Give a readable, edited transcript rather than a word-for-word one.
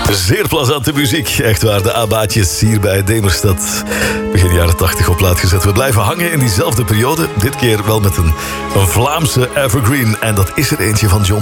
Zeer plezante muziek, echt waar. De abaatjes hier bij Demerstad. Begin jaren 80 op plaat gezet. We blijven hangen in diezelfde periode. Dit keer wel met een Vlaamse evergreen. En dat is er eentje van John